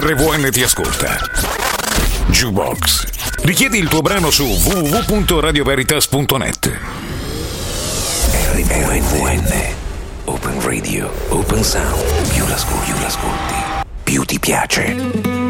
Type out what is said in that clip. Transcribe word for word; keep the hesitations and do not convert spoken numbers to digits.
R V N ti ascolta. Jukebox. Richiedi il tuo brano su w w w punto radio veritas punto net. R V N. Open Radio, Open Sound. Più l'ascolti, più l'ascolti, più ti piace.